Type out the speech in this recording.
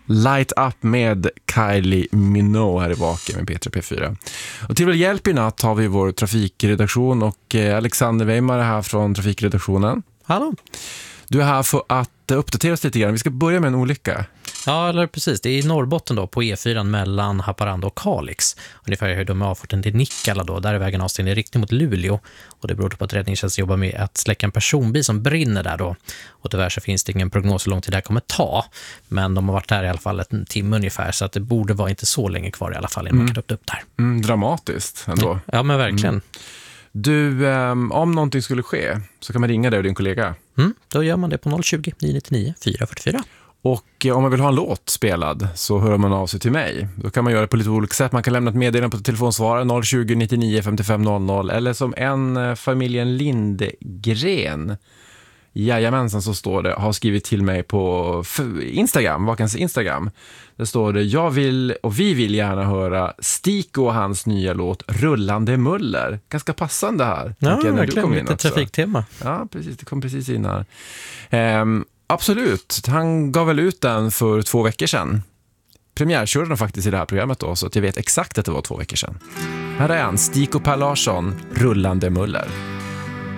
Light Up med Kylie Minogue här i Vaken med P3P4. Och till väl hjälp i natt har vi vår trafikredaktion och Alexander Weimar här från trafikredaktionen. Hallå. Du är här för att uppdatera oss lite grann. Vi ska börja med en olycka. Ja, eller precis. Det är i Norrbotten då, på E4 mellan Haparanda och Kalix. Ungefär hur de är avfarten till Nikkala då. Där är vägen avstängd i riktning mot Luleå. Och det beror på att räddningstjänsten jobbar med att släcka en personbil som brinner där då. Och tyvärr så finns det ingen prognos hur lång tid det här kommer ta. Men de har varit där i alla fall en timme ungefär. Så att det borde vara inte så länge kvar i alla fall innan man kan öppna upp där. Dramatiskt ändå. Ja, men verkligen. Du, om någonting skulle ske så kan man ringa dig och din kollega. Då gör man det på 020 999 444. Och om man vill ha en låt spelad så hör man av sig till mig. Då kan man göra det på lite olika sätt. Man kan lämna ett meddelande på telefonsvararen 020 99 55 00 eller som en familjen Lindgren. Jajamensan, så står det, har skrivit till mig på Instagram, Vakens Instagram. Det står det, vi vill gärna höra Stiko och hans nya låt Rullande Muller. Ganska passande här. Ja, verkligen, lite trafiktema. Ja, precis, det kom precis in här. Absolut, han gav väl ut den för 2 veckor sedan. Premiärkörde den faktiskt i det här programmet då, så att jag vet exakt att det var 2 veckor sedan. Här är han, Stiko Per Larsson, Rullande Muller.